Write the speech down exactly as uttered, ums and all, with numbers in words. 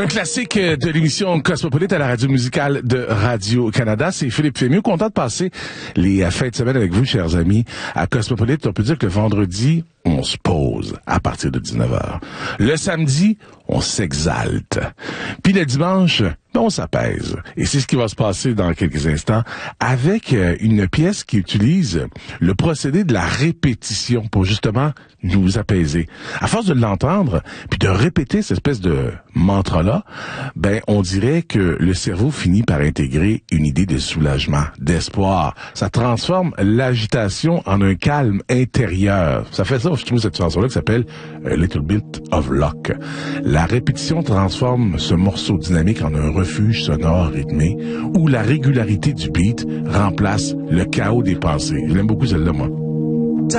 Un classique de l'émission Cosmopolite à la radio musicale de Radio-Canada. C'est Philippe Fémieux. Content de passer les fêtes de semaine avec vous, chers amis. À Cosmopolite, on peut dire que le vendredi, on se pose à partir de dix-neuf heures. Le samedi, on s'exalte. Puis le dimanche, ben on s'apaise. Et c'est ce qui va se passer dans quelques instants avec une pièce qui utilise le procédé de la répétition pour justement nous apaiser. À force de l'entendre, puis de répéter cette espèce de mantra-là, ben on dirait que le cerveau finit par intégrer une idée de soulagement, d'espoir. Ça transforme l'agitation en un calme intérieur. Ça fait ça, je trouve, cette chanson-là qui s'appelle A Little Bit of Luck. La répétition transforme ce morceau dynamique en un refuge sonore rythmé où la régularité du beat remplace le chaos des pensées. Je l'aime beaucoup celle-là, moi.